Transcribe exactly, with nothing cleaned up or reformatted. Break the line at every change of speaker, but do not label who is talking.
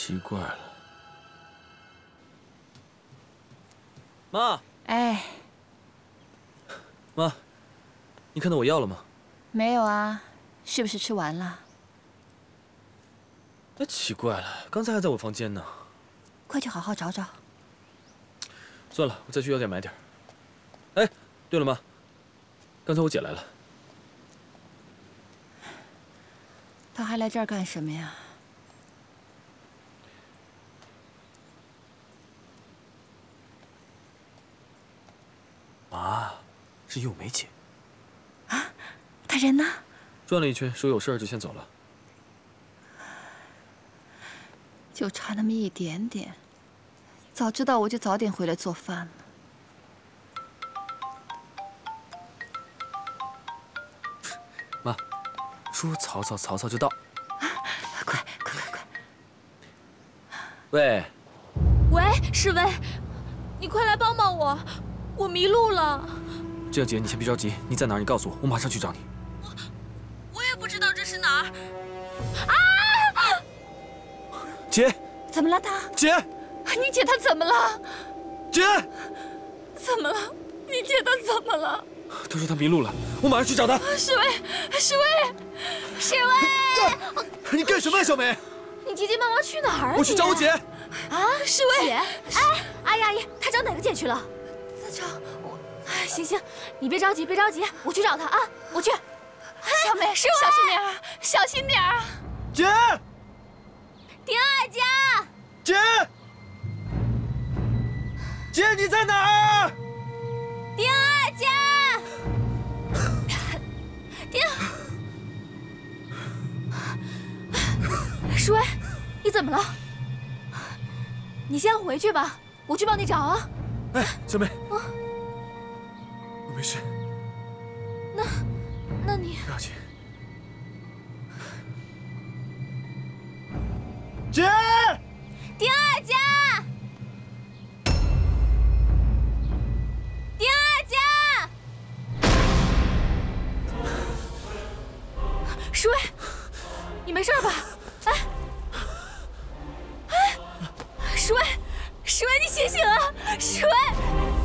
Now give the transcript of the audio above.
奇怪了，妈。
哎，
妈，你看到我药了吗？
没有啊，是不是吃完了？
那奇怪了，刚才还在我房间呢。
快去好好找找。
算了，我再去药店买点。哎，对了，妈，刚才我姐来了。
她还来这儿干什么呀？
妈，是咏梅姐。
啊，她人呢？
转了一圈，说有事儿就先走了。
就差那么一点点，早知道我就早点回来做饭了。
妈，说曹操，曹操就到。
啊，快快快快！
喂，
喂，侍卫，你快来帮帮我！ 我迷路了，
这样姐，你先别着急，你在哪儿？你告诉我，我马上去找你。
我我也不知道这是哪儿。啊！
姐，
怎么了她？
姐，
你姐她怎么了？
姐，
怎么了？你姐她怎么了？
她说她迷路了，我马上去找她。
侍卫，侍卫，侍卫！
你干什么呀，小梅？
你急急忙忙去哪儿啊？
我去找我姐。
啊，侍卫，姐，哎，阿姨阿姨，她找哪个姐去了？ 找我，哎，行行，你别着急，别着急，我去找他啊，我去。
小梅，小心点儿，小心点儿。
姐，
丁二家，
姐，姐你在哪儿？
丁二家，丁，舒薇，你怎么了？你先回去吧，我去帮你找啊。
哎，小梅，
啊，
我没事。
那，那你
不要紧。姐，
丁二家，丁二家，舒薇，你没事吧？哎，哎，舒薇，舒薇，你醒醒啊，舒薇。